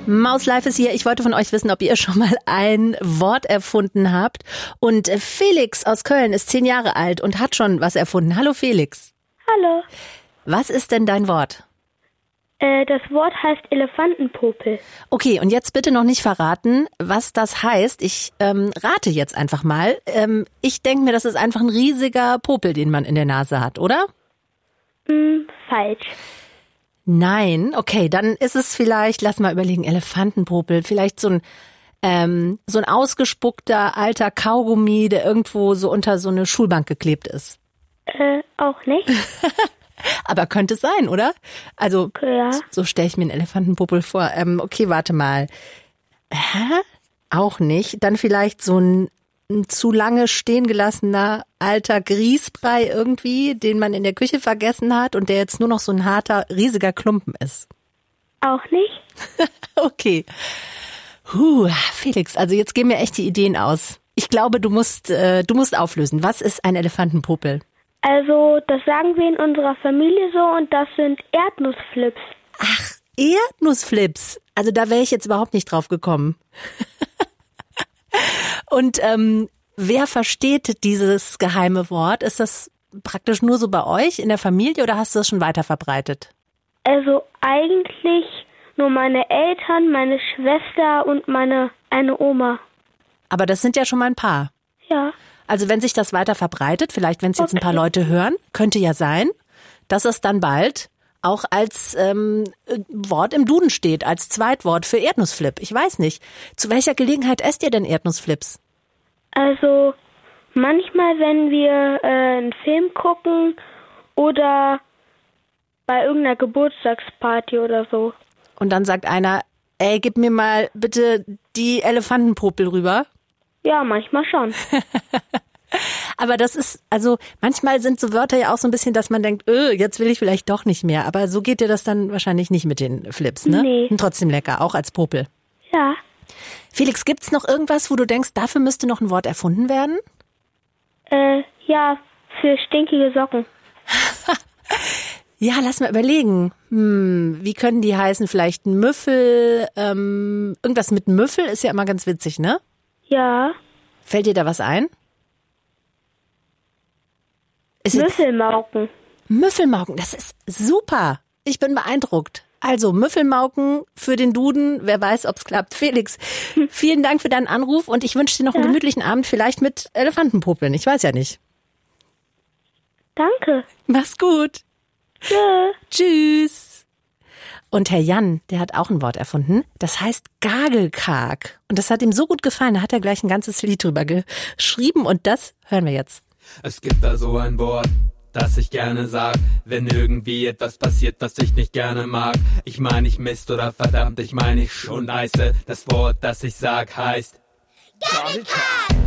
Maus Live ist hier. Ich wollte von euch wissen, ob ihr schon mal ein Wort erfunden habt. Und Felix aus Köln ist 10 Jahre alt und hat schon was erfunden. Hallo Felix. Hallo. Was ist denn dein Wort? Das Wort heißt Elefantenpopel. Okay, und jetzt bitte noch nicht verraten, was das heißt. Ich rate jetzt einfach mal. Ich denke mir, das ist einfach ein riesiger Popel, den man in der Nase hat, oder? Falsch. Nein, okay, dann ist es vielleicht, lass mal überlegen, Elefantenpopel, vielleicht so ein ausgespuckter alter Kaugummi, der irgendwo so unter so eine Schulbank geklebt ist. Auch nicht. Aber könnte es sein, oder? Also, Ja. so stelle ich mir einen Elefantenpopel vor. Okay, warte mal. Hä? Auch nicht. Dann vielleicht so ein zu lange stehen gelassener alter Grießbrei irgendwie, den man in der Küche vergessen hat und der jetzt nur noch so ein harter, riesiger Klumpen ist. Auch nicht. Okay. Felix, also jetzt gehen mir echt die Ideen aus. Ich glaube, du musst auflösen. Was ist ein Elefantenpopel? Also, das sagen wir in unserer Familie so und das sind Erdnussflips. Ach, Erdnussflips. Also da wäre ich jetzt überhaupt nicht drauf gekommen. Und wer versteht dieses geheime Wort? Ist das praktisch nur so bei euch in der Familie oder hast du das schon weiter verbreitet? Also eigentlich nur meine Eltern, meine Schwester und eine Oma. Aber das sind ja schon mal ein paar. Ja. Also wenn sich das weiter verbreitet, vielleicht wenn es jetzt ein paar Leute hören, könnte ja sein, dass es dann bald auch als Wort im Duden steht, als Zweitwort für Erdnussflip. Ich weiß nicht. Zu welcher Gelegenheit esst ihr denn Erdnussflips? Also manchmal, wenn wir einen Film gucken oder bei irgendeiner Geburtstagsparty oder so. Und dann sagt einer, ey, gib mir mal bitte die Elefantenpopel rüber. Ja, manchmal schon. Aber das ist, also manchmal sind so Wörter ja auch so ein bisschen, dass man denkt, jetzt will ich vielleicht doch nicht mehr. Aber so geht dir das dann wahrscheinlich nicht mit den Flips, ne? Nee. Und trotzdem lecker, auch als Popel. Ja. Felix, gibt's noch irgendwas, wo du denkst, dafür müsste noch ein Wort erfunden werden? Ja, für stinkige Socken. Ja, lass mal überlegen. Wie können die heißen? Vielleicht ein Müffel, irgendwas mit Müffel ist ja immer ganz witzig, ne? Ja. Fällt dir da was ein? Müffelmauken. Müffelmauken, das ist super. Ich bin beeindruckt. Also Müffelmauken für den Duden, wer weiß, ob's klappt. Felix, vielen Dank für deinen Anruf und ich wünsche dir noch einen gemütlichen Abend, vielleicht mit Elefantenpopeln. Ich weiß ja nicht. Danke. Mach's gut. Tschö. Tschüss. Und Herr Jan, der hat auch ein Wort erfunden, das heißt Gagelkarg. Und das hat ihm so gut gefallen, da hat er gleich ein ganzes Lied drüber geschrieben und das hören wir jetzt. Es gibt da so ein Wort, das ich gerne sag, wenn irgendwie etwas passiert, das ich nicht gerne mag. Ich meine nicht Mist oder verdammt, ich meine ich schon leiste. Das Wort, das ich sag, heißt Gagelkarg.